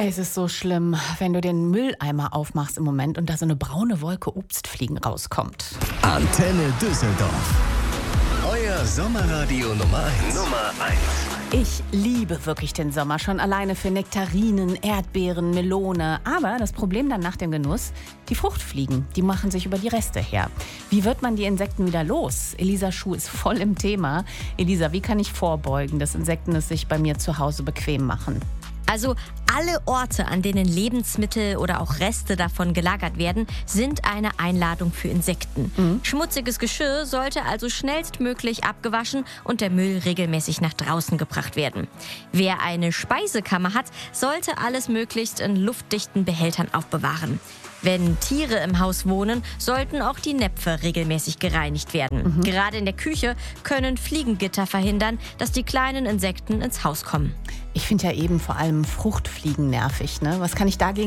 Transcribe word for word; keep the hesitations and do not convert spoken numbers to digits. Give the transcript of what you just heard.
Es ist so schlimm, wenn du den Mülleimer aufmachst im Moment und da so eine braune Wolke Obstfliegen rauskommt. Antenne Düsseldorf. Euer Sommerradio Nummer eins. Nummer eins. Ich liebe wirklich den Sommer, schon alleine für Nektarinen, Erdbeeren, Melone. Aber das Problem dann nach dem Genuss, die Fruchtfliegen, die machen sich über die Reste her. Wie wird man die Insekten wieder los? Elisa Schuh ist voll im Thema. Elisa, wie kann ich vorbeugen, dass Insekten es sich bei mir zu Hause bequem machen? Also alle Orte, an denen Lebensmittel oder auch Reste davon gelagert werden, sind eine Einladung für Insekten. Mhm. Schmutziges Geschirr sollte also schnellstmöglich abgewaschen und der Müll regelmäßig nach draußen gebracht werden. Wer eine Speisekammer hat, sollte alles möglichst in luftdichten Behältern aufbewahren. Wenn Tiere im Haus wohnen, sollten auch die Näpfe regelmäßig gereinigt werden. Mhm. Gerade in der Küche können Fliegengitter verhindern, dass die kleinen Insekten ins Haus kommen. Ich finde ja eben vor allem Fruchtfliegen nervig, ne? Was kann ich dagegen